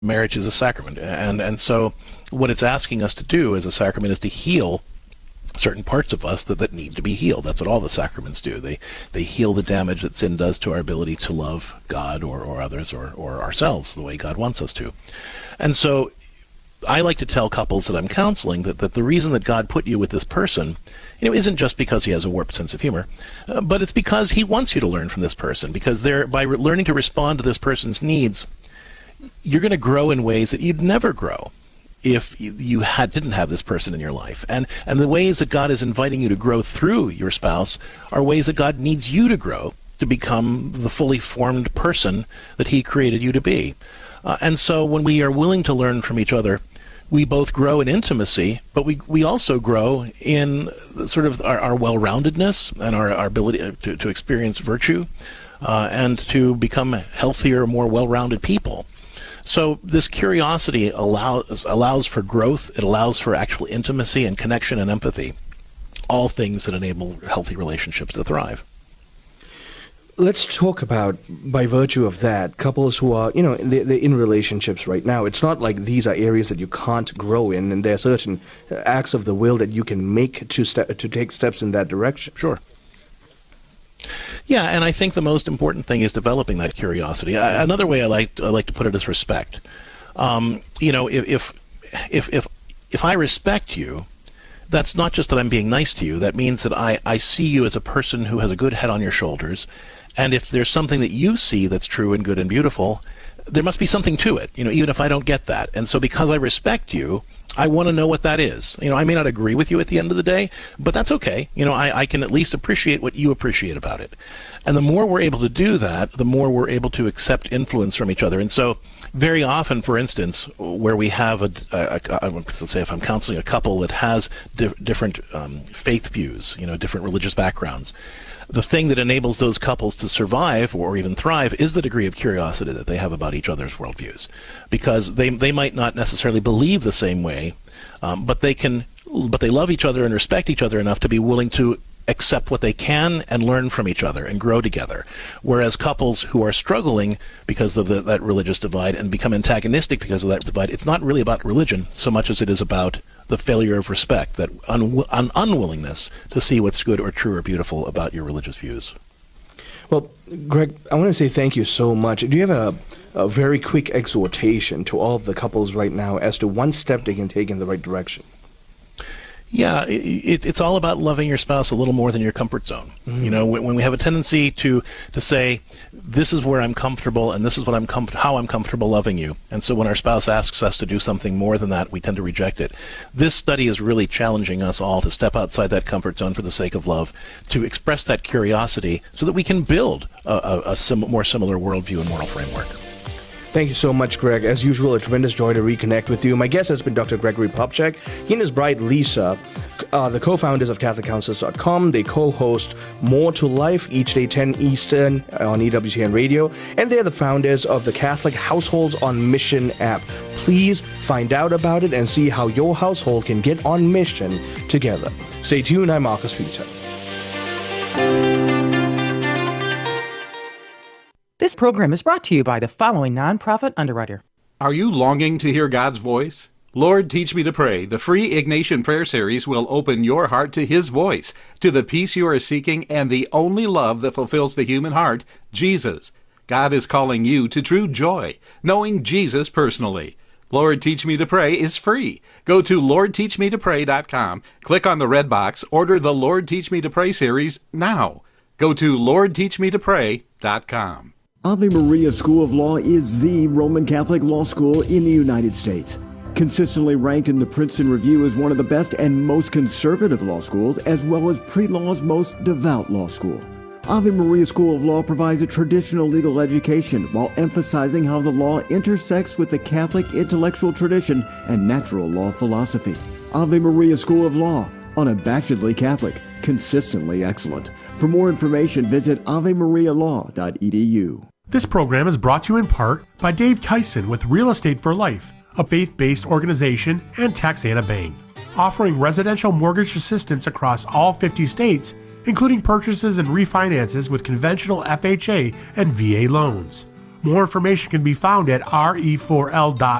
marriage is a sacrament. And so what it's asking us to do as a sacrament is to heal certain parts of us that need to be healed. That's what all the sacraments do. They heal the damage that sin does to our ability to love God or others or ourselves the way God wants us to. And so I like to tell couples that I'm counseling that the reason that God put you with this person, isn't just because he has a warped sense of humor, but it's because he wants you to learn from this person, because by learning to respond to this person's needs, you're going to grow in ways that you'd never grow if you didn't have this person in your life. And the ways that God is inviting you to grow through your spouse are ways that God needs you to grow to become the fully formed person that he created you to be. And so when we are willing to learn from each other, we both grow in intimacy, but we also grow in sort of our well-roundedness and our ability to experience virtue and to become healthier, more well-rounded people. So this curiosity allows for growth. It allows for actual intimacy and connection and empathy, all things that enable healthy relationships to thrive. Let's talk about, by virtue of that, couples who are, they're in relationships right now. It's not like these are areas that you can't grow in, and there are certain acts of the will that you can make to take steps in that direction. Sure. Yeah, and I think the most important thing is developing that curiosity. Another way I like to put it is respect. If I respect you, that's not just that I'm being nice to you. That means that I see you as a person who has a good head on your shoulders. And if there's something that you see that's true and good and beautiful, there must be something to it, even if I don't get that. And so because I respect you, I want to know what that is. I may not agree with you at the end of the day, but that's okay. I can at least appreciate what you appreciate about it. And the more we're able to do that, the more we're able to accept influence from each other. And so very often, for instance, where we have let's say if I'm counseling a couple that has different faith views, different religious backgrounds, the thing that enables those couples to survive or even thrive is the degree of curiosity that they have about each other's worldviews. Because they might not necessarily believe the same way, but they love each other and respect each other enough to be willing to accept what they can and learn from each other and grow together. Whereas couples who are struggling because of that religious divide and become antagonistic because of that divide, it's not really about religion so much as it is about the failure of respect, that unwillingness to see what's good or true or beautiful about your religious views. Well, Greg, I want to say thank you so much. Do you have a very quick exhortation to all of the couples right now as to one step they can take in the right direction? Yeah, it's all about loving your spouse a little more than your comfort zone. Mm-hmm. When we have a tendency to say, this is where I'm comfortable and this is what how I'm comfortable loving you. And so when our spouse asks us to do something more than that, we tend to reject it. This study is really challenging us all to step outside that comfort zone for the sake of love, to express that curiosity so that we can build a more similar worldview and moral framework. Thank you so much, Greg. As usual, a tremendous joy to reconnect with you. My guest has been Dr. Gregory Popcak. He and his bride, Lisa, the co-founders of CatholicCounselors.com. They co-host More to Life each day, 10 Eastern on EWTN Radio. And they're the founders of the Catholic Households on Mission app. Please find out about it and see how your household can get on mission together. Stay tuned. I'm Marcus Peter. This program is brought to you by the following nonprofit underwriter. Are you longing to hear God's voice? Lord, Teach Me to Pray, the free Ignatian Prayer Series will open your heart to His voice, to the peace you are seeking, and the only love that fulfills the human heart, Jesus. God is calling you to true joy, knowing Jesus personally. Lord, Teach Me to Pray is free. Go to LordTeachMeToPray.com, click on the red box, order the Lord, Teach Me to Pray series now. Go to LordTeachMeToPray.com. Ave Maria School of Law is the Roman Catholic law school in the United States. Consistently ranked in the Princeton Review as one of the best and most conservative law schools, as well as pre-law's most devout law school. Ave Maria School of Law provides a traditional legal education while emphasizing how the law intersects with the Catholic intellectual tradition and natural law philosophy. Ave Maria School of Law, unabashedly Catholic, consistently excellent. For more information, visit avemarialaw.edu. This program is brought to you in part by Dave Tyson with Real Estate for Life, a faith-based organization, and Taxana Bank, offering residential mortgage assistance across all 50 states, including purchases and refinances with conventional FHA and VA loans. More information can be found at re4l.org.